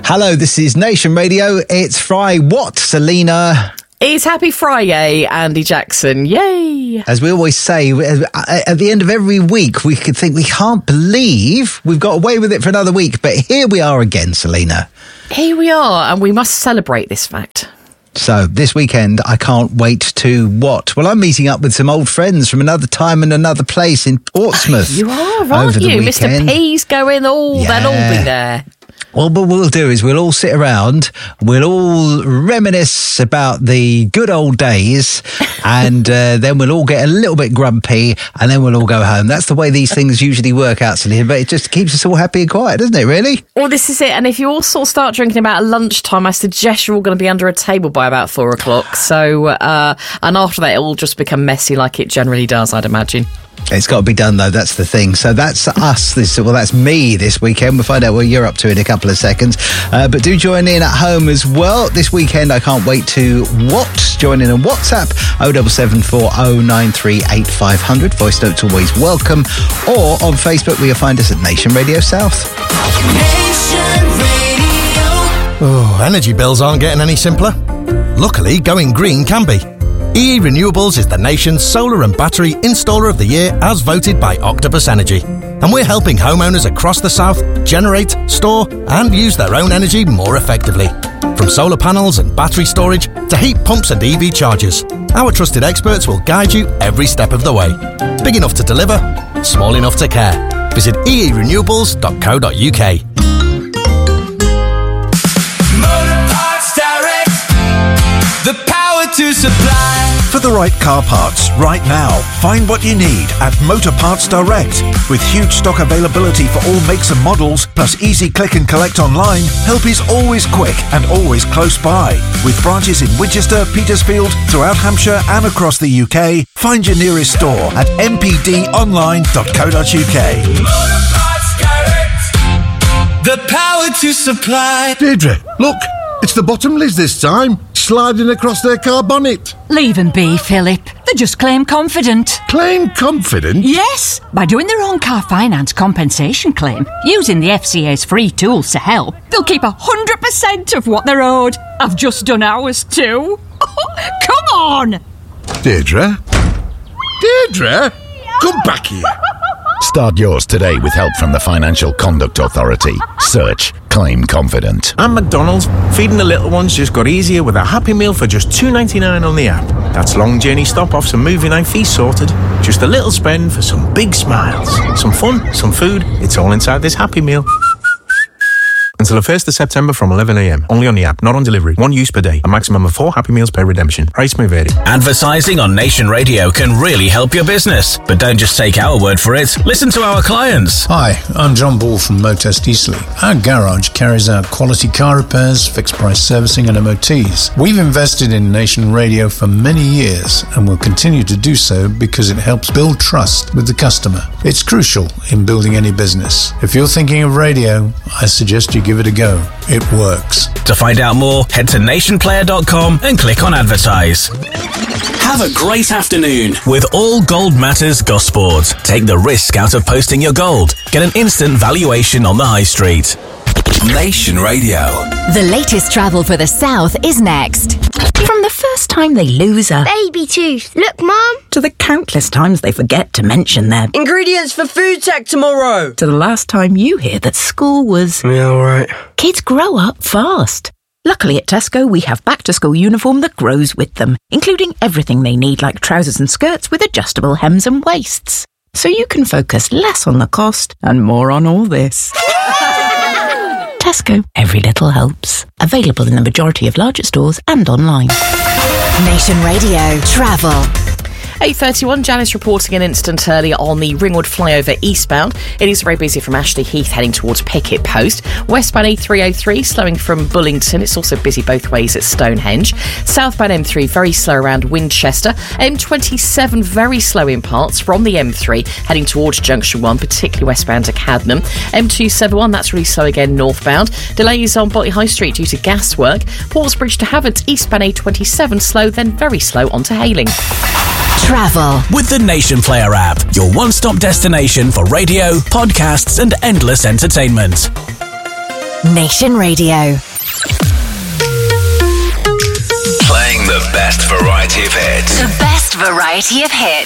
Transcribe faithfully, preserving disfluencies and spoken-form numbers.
Hello, this is Nation Radio. It's Fry. What, Selena? It's Happy Friday, Andy Jackson. Yay! As we always say, at the end of every week, we could think we can't believe we've got away with it for another week. But here we are again, Selena. Here we are, and we must celebrate this fact. So this weekend, I can't wait to what? Well, I'm meeting up with some old friends from another time and another place in Portsmouth. You are, aren't over the you? weekend. Mister P's going, oh, Yeah. they'll all be there. Well, what we'll do is we'll all sit around, we'll all reminisce about the good old days, and uh, then we'll all get a little bit grumpy, and then we'll all go home. That's the way these things usually work out, Selena, but it just keeps us all happy and quiet, doesn't it, really? Well, this is it. And if you all sort of start drinking about lunchtime, I suggest you're all going to be under a table by about four o'clock. So, uh, and after that, it will just become messy like it generally does, I'd imagine. It's got to be done, though. That's the thing. So that's us. This well, that's me this weekend. We'll find out what you're up to in a couple of seconds. Uh, but do join in at home as well. This weekend, I can't wait to what? Join in on WhatsApp, oh seven seven four oh nine three eight five hundred. Voice notes always welcome. Or on Facebook, where you'll find us at Nation Radio South. Nation Radio. Oh, energy bills aren't getting any simpler. Luckily, going green can be. E E Renewables is the nation's solar and battery installer of the year as voted by Octopus Energy. And we're helping homeowners across the south generate, store and use their own energy more effectively. From solar panels and battery storage to heat pumps and E V chargers, our trusted experts will guide you every step of the way. Big enough to deliver, small enough to care. Visit e e renewables dot co dot u k. Motor Parts Direct. The power to supply. For the right car parts right now, find what you need at Motor Parts Direct. With huge stock availability for all makes and models, plus easy click and collect online, help is always quick and always close by. With branches in Winchester, Petersfield, throughout Hampshire and across the U K, find your nearest store at m p d online dot co dot u k. Motor Parts Direct. The power to supply. Deirdre, look, it's the Bottomleys this time, sliding across their car bonnet. Leave them be, Philip. They're just claim confident. Claim confident? Yes, by doing their own car finance compensation claim, using the F C A's free tools to help, they'll keep one hundred percent of what they're owed. I've just done ours too. Come on! Deirdre? Deirdre? Come back here. Start yours today with help from the Financial Conduct Authority. Search Claim Confident. And McDonald's, feeding the little ones just got easier with a Happy Meal for just two ninety-nine on the app. That's long journey stop-offs and movie night fees sorted. Just a little spend for some big smiles. Some fun, some food, it's all inside this Happy Meal. Until the first of September from eleven a m. Only on the app, not on delivery. One use per day. A maximum of four Happy Meals per redemption. Price may vary. Advertising on Nation Radio can really help your business. But don't just take our word for it. Listen to our clients. Hi, I'm John Ball from Motest Eastleigh. Our garage carries out quality car repairs, fixed price servicing and M O Ts. We've invested in Nation Radio for many years and will continue to do so because it helps build trust with the customer. It's crucial in building any business. If you're thinking of radio, I suggest you give it a go. It works. To find out more, head to nation player dot com and click on advertise. Have a great afternoon with All Gold Matters Gosport. Take the risk out of posting your gold. Get an instant valuation on the high street. Nation Radio. The latest travel for the South is next. From the first time they lose a baby tooth. Look, Mum. To the countless times they forget to mention their ingredients for food tech tomorrow. To the last time you hear that school was... Yeah, all right. Kids grow up fast. Luckily at Tesco, we have back-to-school uniform that grows with them, including everything they need like trousers and skirts with adjustable hems and waists. So you can focus less on the cost and more on all this. Tesco, every little helps. Available in the majority of larger stores and online. Nation Radio Travel. eight thirty-one, Janice reporting an incident earlier on the Ringwood flyover eastbound. It is very busy from Ashley Heath heading towards Picket Post. Westbound A three oh three slowing from Bullington. It's also busy both ways at Stonehenge. Southbound M three very slow around Winchester. M twenty-seven very slow in parts from the M three heading towards Junction one, particularly westbound to Cadnam. M two seventy-one, that's really slow again northbound. Delays on Botley High Street due to gas work. Portsbridge to Havertz eastbound A twenty-seven slow, then very slow onto Hayling. Travel with the Nation Player app, your one-stop destination for radio, podcasts and endless entertainment. Nation Radio. Playing the best variety of hits. The best variety of hits.